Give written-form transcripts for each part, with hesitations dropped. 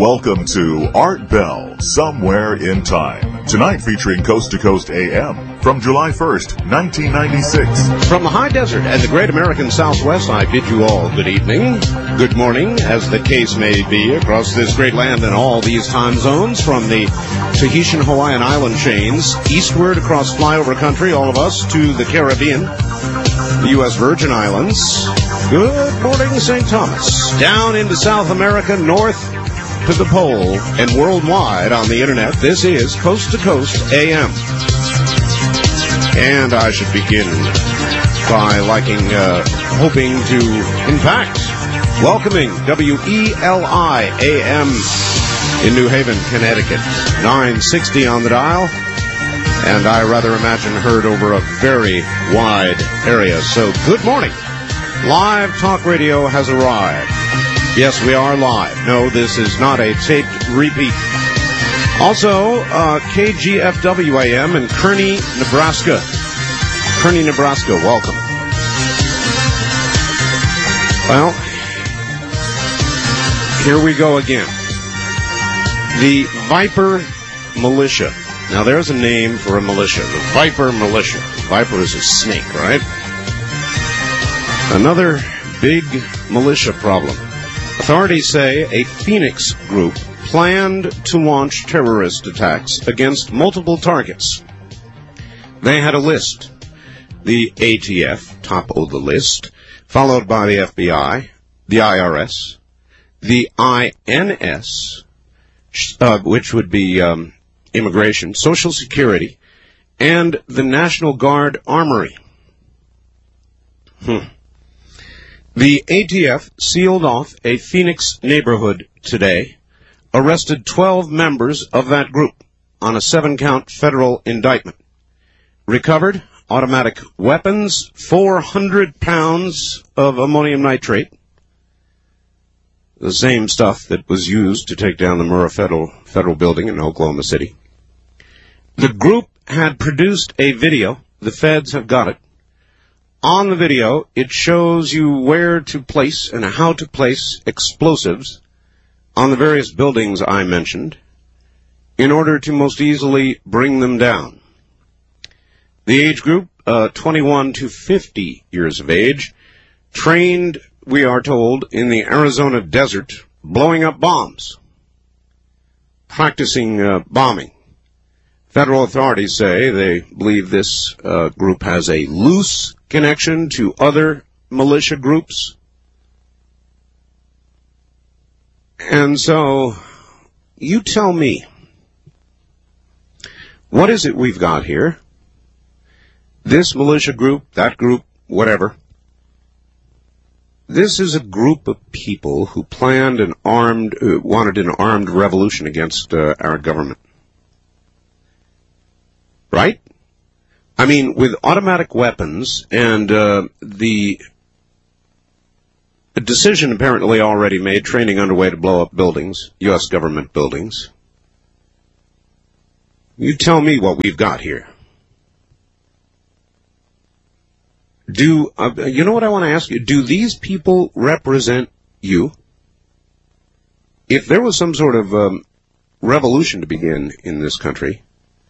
Welcome to Art Bell, Somewhere in Time. Tonight featuring Coast to Coast AM from July 1st, 1996. From the high desert and the great American Southwest, I bid you all good evening, good morning, as the case may be, across this great land and all these time zones, from the Tahitian Hawaiian island chains, eastward across flyover country, all of us, to the Caribbean, the U.S. Virgin Islands. Good morning, St. Thomas. Down into South America, north to the pole, and worldwide on the internet. This is Coast to Coast AM. And I should begin by hoping to, in fact, welcoming WELI AM in New Haven, Connecticut. 960 on the dial, and I rather imagine heard over a very wide area. So good morning. Live Talk Radio has arrived. Yes, we are live. No, this is not a taped repeat. Also, KGFW AM in Kearney, Nebraska. Kearney, Nebraska, welcome. Well, here we go again. The Viper Militia. Now, there's a name for a militia. The Viper Militia. Viper is a snake, right? Another big militia problem. Authorities say a Phoenix group planned to launch terrorist attacks against multiple targets. They had a list. The ATF top-of the list, followed by the FBI, the IRS, the INS, which would be Immigration, Social Security, and the National Guard Armory. The ATF sealed off a Phoenix neighborhood today, arrested 12 members of that group on a 7-count federal indictment. Recovered automatic weapons, 400 pounds of ammonium nitrate, the same stuff that was used to take down the Murrah Federal Building in Oklahoma City. The group had produced a video. The feds have got it. On the video, it shows you where to place and how to place explosives on the various buildings I mentioned in order to most easily bring them down. The age group, 21 to 50 years of age, trained, we are told, in the Arizona desert, blowing up bombs, practicing bombing. Federal authorities say they believe this group has a loose connection to other militia groups. And so, you tell me, what is it we've got here? This militia group, that group, whatever. This is a group of people who planned wanted an armed revolution against our government. Right? I mean, with automatic weapons and the decision apparently already made, training underway to blow up buildings, U.S. government buildings. You tell me what we've got here. You know what I want to ask you? Do these people represent you? If there was some sort of revolution to begin in this country,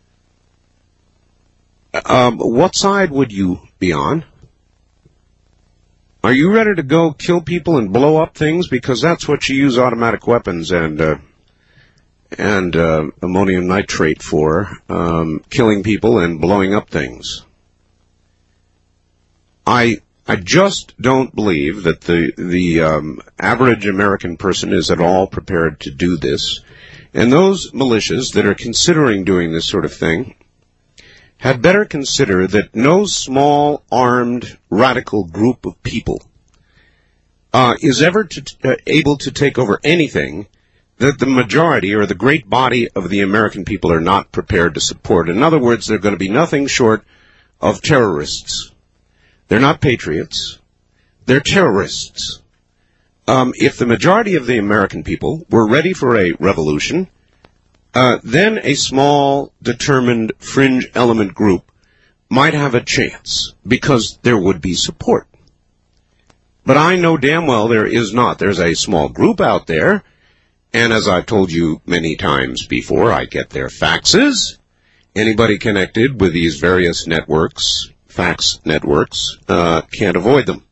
what side would you be on? Are you ready to go kill people and blow up things? Because that's what you use automatic weapons and ammonium nitrate for, killing people and blowing up things. I just don't believe that the average American person is at all prepared to do this. And those militias that are considering doing this sort of thing had better consider that no small, armed, radical group of people is ever able to take over anything that the majority or the great body of the American people are not prepared to support. In other words, they're going to be nothing short of terrorists. They're not patriots. They're terrorists. If the majority of the American people were ready for a revolution, then a small, determined, fringe element group might have a chance, because there would be support. But I know damn well there is not. There's a small group out there, And as I've told you many times before, I get their faxes. Anybody connected with these various networks, fax networks, can't avoid them.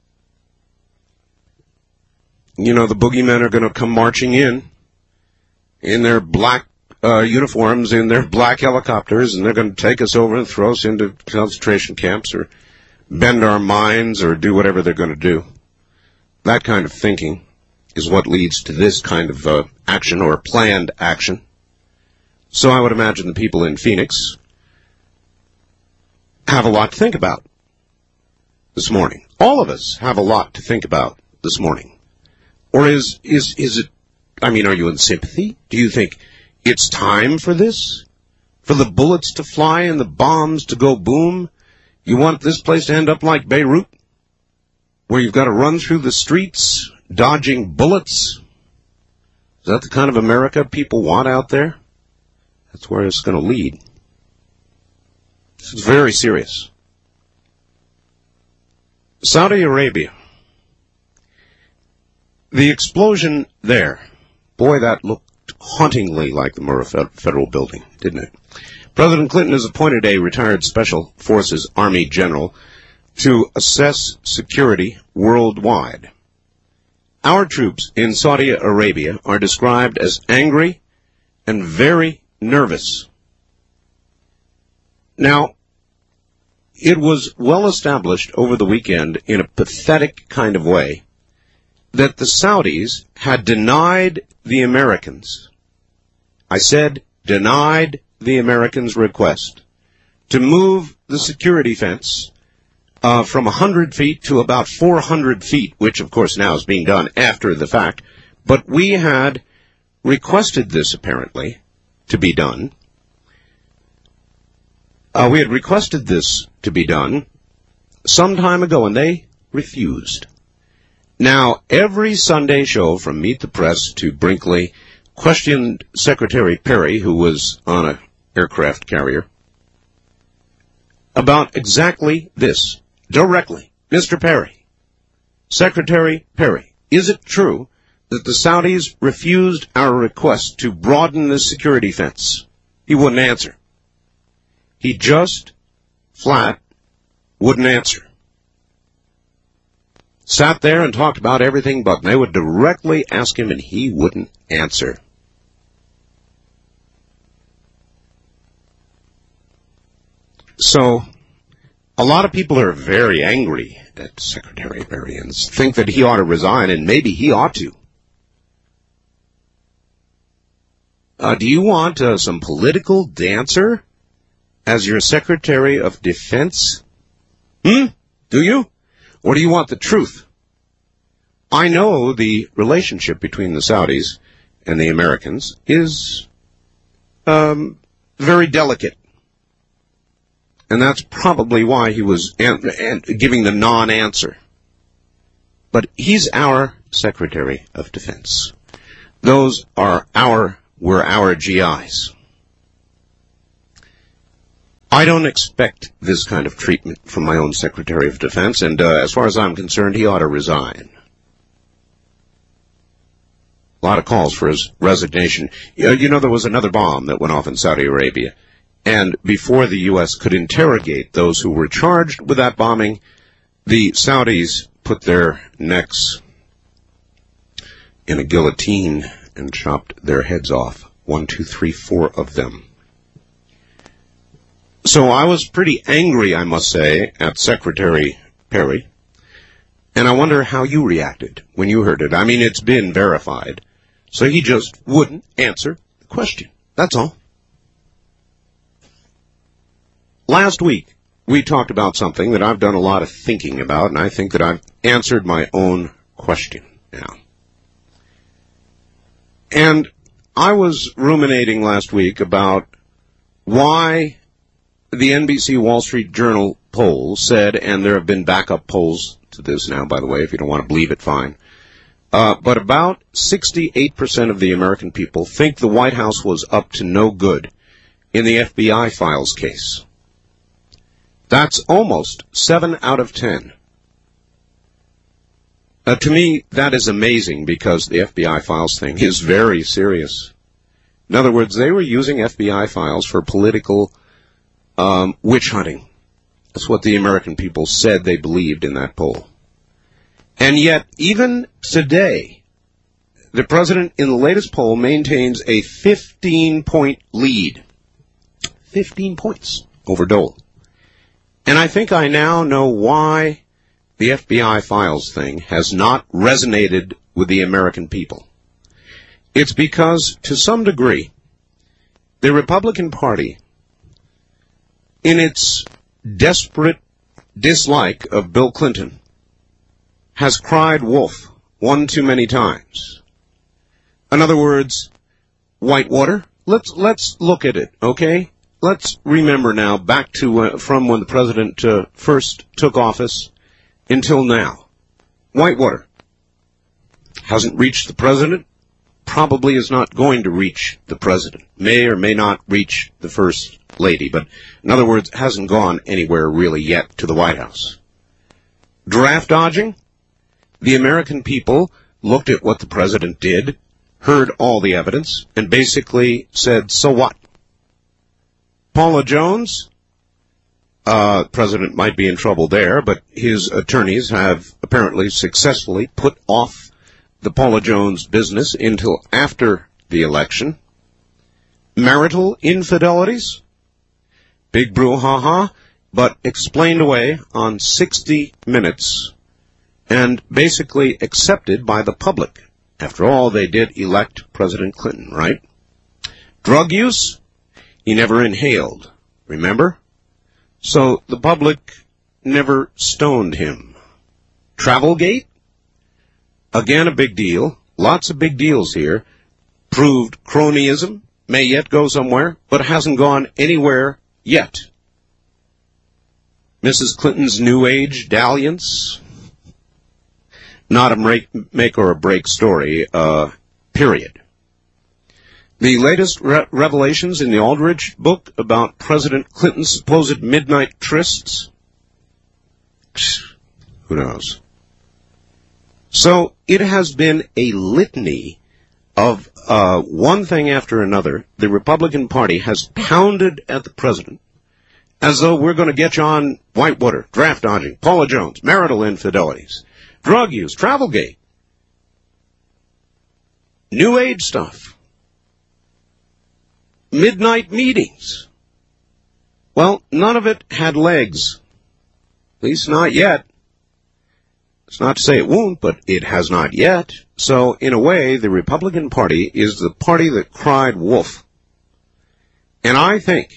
You know, the boogeymen are going to come marching in their black uniforms, in their black helicopters, and they're going to take us over and throw us into concentration camps or bend our minds or do whatever they're going to do. That kind of thinking is what leads to this kind of action or planned action. So I would imagine the people in Phoenix have a lot to think about this morning. All of us have a lot to think about this morning. Or is it, I mean, are you in sympathy? Do you think it's time for this? For the bullets to fly and the bombs to go boom? You want this place to end up like Beirut? Where you've got to run through the streets, dodging bullets? Is that the kind of America people want out there? That's where it's going to lead. This is very serious. Saudi Arabia. The explosion there, boy, that looked hauntingly like the Murrah Federal Building, didn't it? President Clinton has appointed a retired Special Forces Army general to assess security worldwide. Our troops in Saudi Arabia are described as angry and very nervous. Now, it was well established over the weekend in a pathetic kind of way that the Saudis had denied the Americans, I said denied the Americans' request to move the security fence from 100 feet to about 400 feet, which of course now is being done after the fact. But we had requested this apparently to be done. We had requested this to be done some time ago, and they refused. Now, every Sunday show from Meet the Press to Brinkley questioned Secretary Perry, who was on an aircraft carrier, about exactly this, directly. Mr. Perry, Secretary Perry, is it true that the Saudis refused our request to broaden the security fence? He wouldn't answer. He just flat wouldn't answer. Sat there and talked about everything but. They would directly ask him and he wouldn't answer. So, a lot of people are very angry at Secretary Perry and think that he ought to resign, and maybe he ought to. Do you want some political dancer as your Secretary of Defense? Do you? Or do you want the truth? I know the relationship between the Saudis and the Americans is very delicate. And that's probably why he was giving the non-answer. But he's our Secretary of Defense. Those were our GIs. I don't expect this kind of treatment from my own Secretary of Defense, and as far as I'm concerned, he ought to resign. A lot of calls for his resignation. You know, there was another bomb that went off in Saudi Arabia, and before the U.S. could interrogate those who were charged with that bombing, the Saudis put their necks in a guillotine and chopped their heads off. 1, 2, 3, 4 of them. So I was pretty angry, I must say, at Secretary Perry, and I wonder how you reacted when you heard it. I mean, it's been verified. So he just wouldn't answer the question. That's all. Last week, we talked about something that I've done a lot of thinking about, and I think that I've answered my own question now. And I was ruminating last week about why the NBC Wall Street Journal poll said, and there have been backup polls to this now, by the way, if you don't want to believe it, fine. But about 68% of the American people think the White House was up to no good in the FBI files case. That's almost 7 out of 10. To me, that is amazing because the FBI files thing is very serious. In other words, they were using FBI files for political witch hunting. That's what the American people said they believed in that poll. And yet, even today, the president in the latest poll maintains a 15-point lead. 15 points over Dole. And I think I now know why the FBI files thing has not resonated with the American people. It's because, to some degree, the Republican Party, in its desperate dislike of Bill Clinton, has cried wolf one too many times. In other words, Whitewater, let's look at it, okay? Let's remember now back to from when the president first took office until now. Whitewater hasn't reached the president, probably is not going to reach the president, may or may not reach the first lady, but in other words, hasn't gone anywhere really yet to the White House. Draft dodging, the American people looked at what the president did, heard all the evidence, and basically said, so what? Paula Jones, president might be in trouble there, but his attorneys have apparently successfully put off the Paula Jones business until after the election. Marital infidelities, big brouhaha, but explained away on 60 Minutes and basically accepted by the public. After all, they did elect President Clinton, right? Drug use, he never inhaled, remember? So the public never stoned him. Travelgate, again a big deal, lots of big deals here. Proved cronyism, may yet go somewhere, but hasn't gone anywhere yet. Mrs. Clinton's New Age dalliance, not a make or a break story, period. The latest revelations in the Aldrich book about President Clinton's supposed midnight trysts, who knows? So it has been a litany of one thing after another. The Republican Party has pounded at the president as though we're going to get you on Whitewater, draft dodging, Paula Jones, marital infidelities, drug use, Travelgate, New Age stuff, midnight meetings. Well, none of it had legs. At least not yet. It's not to say it won't, but it has not yet. So, in a way, the Republican Party is the party that cried wolf. And I think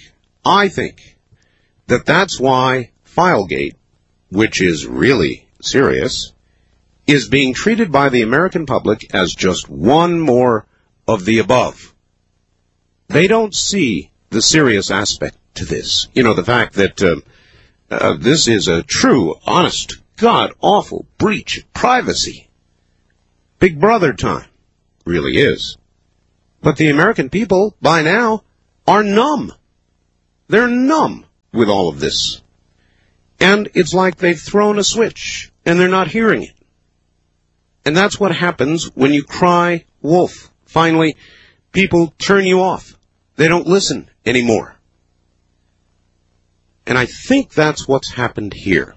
that that's why Filegate, which is really serious, is being treated by the American public as just one more of the above. They don't see the serious aspect to this. You know, the fact that this is a true, honest, God-awful breach of privacy. Big Brother time. Really is. But the American people, by now, are numb. They're numb with all of this. And it's like they've thrown a switch, and they're not hearing it. And that's what happens when you cry wolf. Finally, people turn you off. They don't listen anymore. And I think that's what's happened here.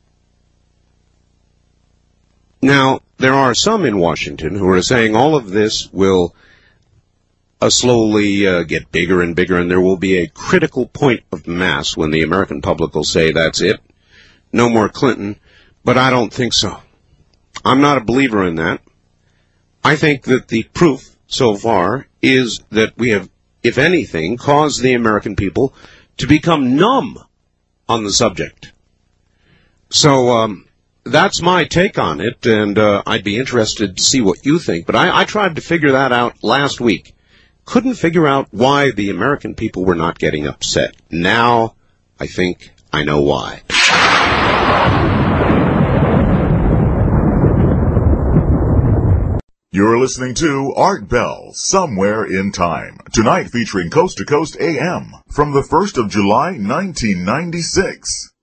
Now, there are some in Washington who are saying all of this will slowly get bigger and bigger, and there will be a critical point of mass when the American public will say, that's it, no more Clinton, but I don't think so. I'm not a believer in that. I think that the proof so far is that we have, if anything, caused the American people to become numb on the subject. So, that's my take on it, and I'd be interested to see what you think. But I tried to figure that out last week. Couldn't figure out why the American people were not getting upset. Now, I think I know why. You're listening to Art Bell, Somewhere in Time. Tonight featuring Coast to Coast AM from the 1st of July, 1996.